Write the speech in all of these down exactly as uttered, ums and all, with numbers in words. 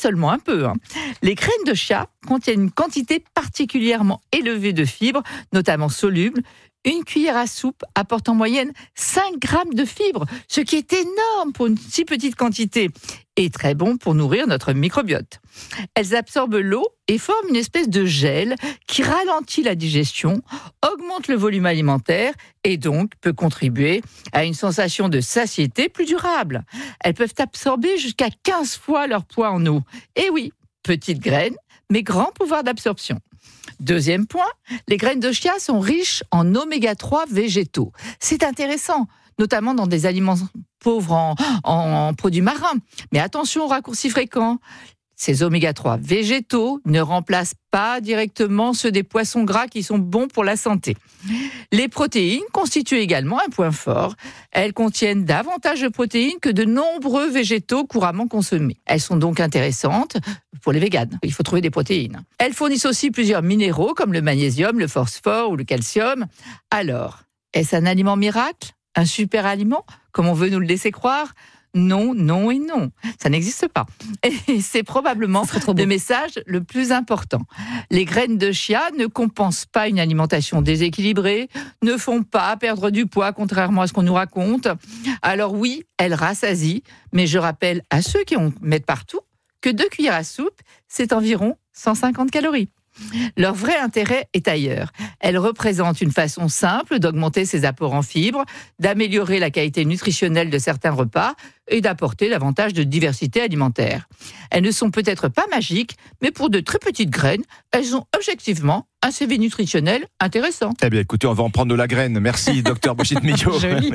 seulement un peu. Hein. Les graines de chia contiennent une quantité particulièrement élevée de fibres, notamment solubles. Une cuillère à soupe apporte en moyenne cinq grammes de fibres, ce qui est énorme pour une si petite quantité et très bon pour nourrir notre microbiote. Elles absorbent l'eau et forment une espèce de gel qui ralentit la digestion, augmente le volume alimentaire et donc peut contribuer à une sensation de satiété plus durable. Elles peuvent absorber jusqu'à quinze fois leur poids en eau. Et oui, petites graines, mais grand pouvoir d'absorption. Deuxième point, les graines de chia sont riches en oméga trois végétaux. C'est intéressant, notamment dans des aliments pauvres en, en, en produits marins. Mais attention aux raccourcis fréquents. Ces oméga trois végétaux ne remplacent pas directement ceux des poissons gras qui sont bons pour la santé. Les protéines constituent également un point fort. Elles contiennent davantage de protéines que de nombreux végétaux couramment consommés. Elles sont donc intéressantes pour les véganes. Il faut trouver des protéines. Elles fournissent aussi plusieurs minéraux comme le magnésium, le phosphore ou le calcium. Alors, est-ce un aliment miracle ? Un super aliment, comme on veut nous le laisser croire ? Non, non et non. Ça n'existe pas. Et c'est probablement le message le plus important. Les graines de chia ne compensent pas une alimentation déséquilibrée, ne font pas perdre du poids, contrairement à ce qu'on nous raconte. Alors oui, elles rassasient, mais je rappelle à ceux qui en mettent partout que deux cuillères à soupe, c'est environ cent cinquante calories. Leur vrai intérêt est ailleurs. Elles représentent une façon simple d'augmenter ses apports en fibres, d'améliorer la qualité nutritionnelle de certains repas et d'apporter davantage de diversité alimentaire. Elles ne sont peut-être pas magiques, mais pour de très petites graines, elles ont objectivement un C V nutritionnel intéressant. Eh bien, écoutez, on va en prendre de la graine. Merci, docteur Brigitte-Millot. Joli.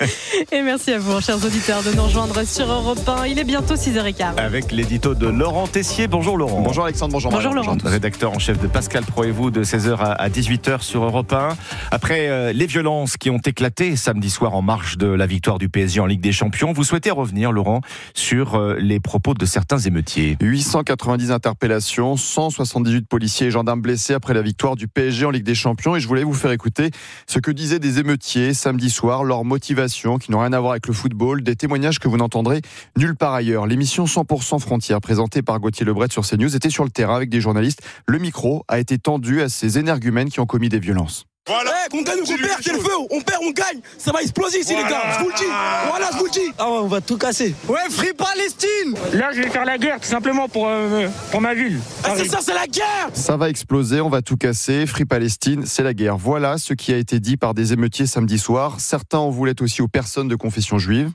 Et merci à vous, chers auditeurs, de nous rejoindre sur Europe un. Il est bientôt six heures quinze. Avec l'édito de Laurent Tessier. Bonjour Laurent. Bonjour Alexandre, bonjour Bonjour Marion. Laurent. Rédacteur en chef de Pascal Pro et vous de seize heures à dix-huit heures sur Europe un. Après euh, les violences qui ont éclaté samedi soir en marge de la victoire du P S G en Ligue des Champions, vous souhaitez revenir, Laurent, sur euh, les propos de certains émeutiers. huit cent quatre-vingt-dix interpellations, cent soixante-dix-huit policiers et gendarmes blessés après la victoire du P S G en Ligue des Champions. Et je voulais vous faire écouter ce que disaient des émeutiers samedi soir, leur motivation qui n'ont rien à voir avec le football, des témoignages que vous n'entendrez nulle part ailleurs. L'émission cent pour cent Frontières, présentée par Gauthier Lebret sur CNews, était sur le terrain avec des journalistes. Le micro a été tendu à ces énergumènes qui ont commis des violences. Voilà. Hey, qu'on gagne ou qu'on perd, quel feu! On perd, on gagne! Ça va exploser ici, voilà. Les gars! Je vous le dis! Voilà, je vous le dis! Ah ouais, on va tout casser! Ouais, Free Palestine! Là, je vais faire la guerre, tout simplement, pour, euh, pour ma ville. Ah, c'est ça, c'est la guerre! Ça va exploser, on va tout casser. Free Palestine, c'est la guerre. Voilà ce qui a été dit par des émeutiers samedi soir. Certains en voulaient aussi aux personnes de confession juive.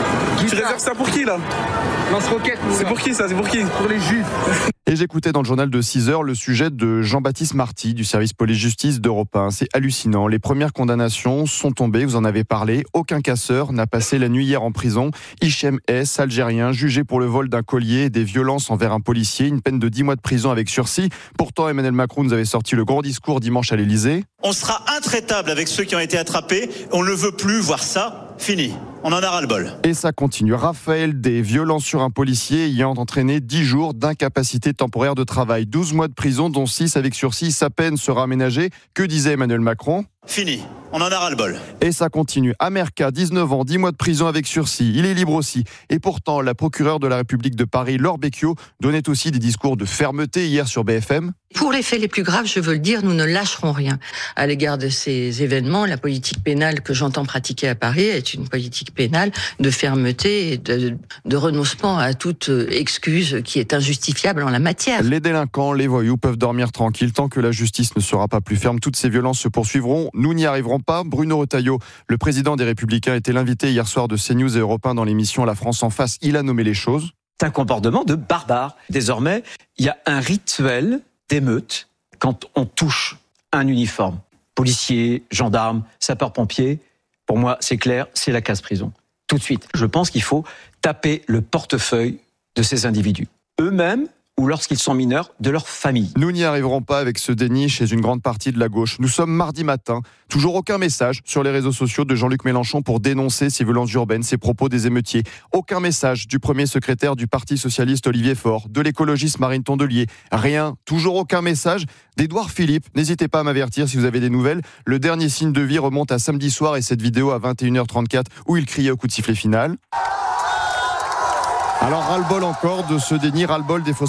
Tu réserves ça pour qui, là? Lance-roquette. C'est pour qui, ça? C'est pour qui? Pour les juifs. Et j'écoutais dans le journal de six heures le sujet de Jean-Baptiste Marty du service police-justice d'Europe un. C'est hallucinant. Les premières condamnations sont tombées, vous en avez parlé. Aucun casseur n'a passé la nuit hier en prison. Hichem S, algérien, jugé pour le vol d'un collier et des violences envers un policier. Une peine de dix mois de prison avec sursis. Pourtant, Emmanuel Macron nous avait sorti le grand discours dimanche à l'Élysée. On sera intraitable avec ceux qui ont été attrapés. On ne veut plus voir ça. Fini. On en a ras-le-bol. Et ça continue. Raphaël, des violences sur un policier ayant entraîné dix jours d'incapacité temporaire de travail. douze mois de prison, dont six avec sursis. Sa peine sera aménagée. Que disait Emmanuel Macron ? Fini. On en a ras-le-bol. Et ça continue. Amerka, dix-neuf ans, dix mois de prison avec sursis. Il est libre aussi. Et pourtant, la procureure de la République de Paris, Laure Becchio, donnait aussi des discours de fermeté hier sur B F M. Pour les faits les plus graves, je veux le dire, nous ne lâcherons rien. À l'égard de ces événements, la politique pénale que j'entends pratiquer à Paris est une politique pénale de fermeté et de, de renoncement à toute excuse qui est injustifiable en la matière. Les délinquants, les voyous peuvent dormir tranquilles tant que la justice ne sera pas plus ferme. Toutes ces violences se poursuivront. Nous n'y arriverons pas. Bruno Retailleau, le président des Républicains, était l'invité hier soir de CNews et Europe un dans l'émission La France en face. Il a nommé les choses. C'est un comportement de barbare. Désormais, il y a un rituel d'émeute quand on touche un uniforme. Policier, gendarme, sapeur-pompier, pour moi, c'est clair, c'est la casse-prison. Tout de suite. Je pense qu'il faut taper le portefeuille de ces individus. Eux-mêmes, ou lorsqu'ils sont mineurs, de leur famille. Nous n'y arriverons pas avec ce déni chez une grande partie de la gauche. Nous sommes mardi matin, toujours aucun message sur les réseaux sociaux de Jean-Luc Mélenchon pour dénoncer ces violences urbaines, ces propos des émeutiers. Aucun message du premier secrétaire du Parti Socialiste Olivier Faure, de l'écologiste Marine Tondelier. Rien, toujours aucun message d'Édouard Philippe. N'hésitez pas à m'avertir si vous avez des nouvelles. Le dernier signe de vie remonte à samedi soir et cette vidéo à vingt et une heures trente-quatre où il criait au coup de sifflet final. Alors ras-le-bol encore de ce déni, ras-le-bol des fausses